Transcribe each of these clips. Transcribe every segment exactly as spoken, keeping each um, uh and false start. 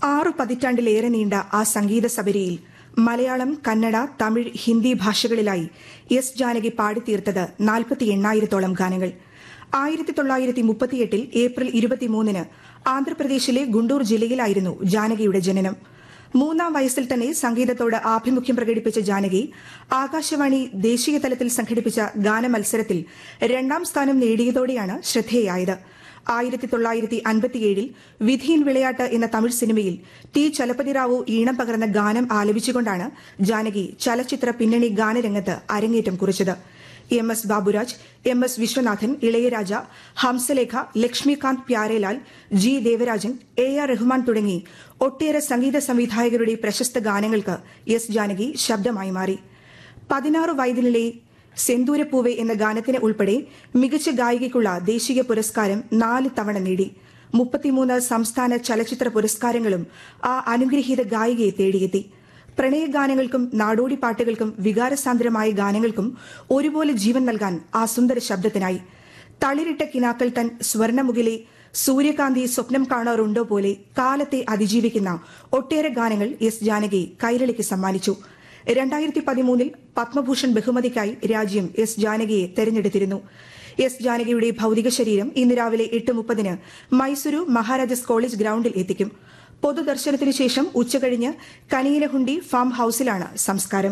ആറു പതിറ്റാണ്ടിലേറെ നീണ്ട ആ സംഗീത സബരിയിൽ മലയാളം, കന്നഡ, തമിഴ്, ഹിന്ദി ഭാഷകളിലായി എസ് ജാനകി പാടിത്തീർത്തത് നാൽപ്പത്തി എണ്ണായിരത്തോളം ഗാനങ്ങൾ. ആയിരത്തി തൊള്ളായിരത്തി മുപ്പത്തിയെട്ടിൽ ഏപ്രിൽ ഇരുപത്തിമൂന്നിന് ആന്ധ്രാപ്രദേശിലെ ഗുണ്ടൂർ ജില്ലയിലായിരുന്നു ജാനകിയുടെ ജനനം. മൂന്നാം വയസ്സിൽ തന്നെ സംഗീതത്തോട് ആഭിമുഖ്യം പ്രകടിപ്പിച്ച ജാനകി ആകാശവാണി ദേശീയ തലത്തിൽ സംഘടിപ്പിച്ച ഗാനമത്സരത്തിൽ രണ്ടാം സ്ഥാനം നേടിയതോടെയാണ് ശ്രദ്ധേയായത്. ആയിരത്തി തൊള്ളായിരത്തി അൻപത്തിയേഴിൽ വിധിയിൻ വിളയാട്ട് എന്ന തമിഴ് സിനിമയിൽ ടി ചലപതിറാവു ഈണം പകർന്ന ഗാനം ആലപിച്ചുകൊണ്ടാണ് ജാനകി ചലച്ചിത്ര പിന്നണി ഗാനരംഗത്ത് അരങ്ങേറ്റം കുറിച്ചത്. M S Baburaj, M S Viswanathan, Ilaiyaraaja, Hamsalekha, Laxmikant Pyarelal, G Devarajan, A R Rahman തുടങ്ങി ഒട്ടേറെ സംഗീത സംവിധായകരുടെ പ്രശസ്ത ഗാനങ്ങൾക്ക് എസ് ജാനകി ശബ്ദമായി മാറി. പതിനാറ് വയതിനിലെ സെന്തൂരപ്പൂവെ എന്ന ഗാനത്തിന് ഉൾപ്പെടെ മികച്ച ഗായികയ്ക്കുള്ള ദേശീയ പുരസ്കാരം നാല് തവണ നേടി. മുപ്പത്തിമൂന്ന് സംസ്ഥാന ചലച്ചിത്ര പുരസ്കാരങ്ങളും ആ അനുഗ്രഹീത ഗായികയെ തേടിയെത്തി. പ്രണയഗാനങ്ങൾക്കും നാടോടി പാട്ടുകൾക്കും വികാരസാന്ദ്രമായ ഗാനങ്ങൾക്കും ഒരുപോലെ ജീവൻ നൽകാൻ ആ സുന്ദര ശബ്ദത്തിനായി. തളിരിട്ട കിനാക്കൾ തൻ സ്വർണമുകിലെ സൂര്യകാന്തി സ്വപ്നം കാണാറുണ്ടോ പോലെ കാലത്തെ അതിജീവിക്കുന്ന ഒട്ടേറെ ഗാനങ്ങൾ എസ് ജാനകി കൈരളിക്ക് സമ്മാനിച്ചു. രണ്ടായിരത്തി പതിമൂന്നിൽ പത്മഭൂഷൺ ബഹുമതിക്കായി രാജ്യം എസ് ജാനകിയെ തെരഞ്ഞെടുത്തിരുന്നു. എസ് ജാനകിയുടെ ഭൌതിക ശരീരം ഇന്ന് രാവിലെ എട്ട് മുപ്പതിന് മൈസൂരു മഹാരാജാസ് കോളേജ് ഗ്രൌണ്ടിൽ എത്തിക്കും. പൊതുദർശനത്തിനു ശേഷം ഉച്ചകഴിഞ്ഞ് കനിയിലഹുണ്ടി ഫാം ഹൌസിലാണ് സംസ്കാരം.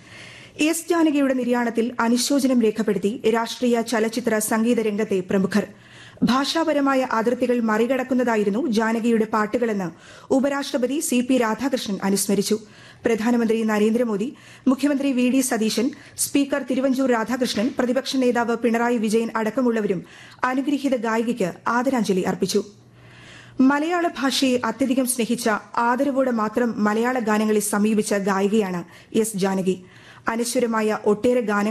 എസ് ജാനകിയുടെ നിര്യാണത്തിൽ അനുശോചനം രേഖപ്പെടുത്തി രാഷ്ട്രീയ ചലച്ചിത്ര സംഗീത രംഗത്തെ പ്രമുഖർ. ഭാഷാപരമായ അതിർത്തികൾ മറികടക്കുന്നതായിരുന്നു ജാനകിയുടെ പാട്ടുകളെന്ന് ഉപരാഷ്ട്രപതി സി പി രാധാകൃഷ്ണൻ അനുസ്മരിച്ചു. പ്രധാനമന്ത്രി നരേന്ദ്രമോദി, മുഖ്യമന്ത്രി V D Satheesan, speaker Thiruvanchoor Radhakrishnan, പ്രതിപക്ഷ നേതാവ് പിണറായി വിജയൻ അടക്കമുള്ളവരും അനുഗ്രഹീത ഗായികയ്ക്ക് ആദരാഞ്ജലി അർപ്പിച്ചു. മലയാള ഭാഷയെ അത്യധികം സ്നേഹിച്ച, ആദരവോടെ മാത്രം മലയാള ഗാനങ്ങളെ സമീപിച്ച ഗായികയാണ് എസ് ജാനകി. അനശ്വരമായ ഒട്ടേറെ ഗാനങ്ങൾ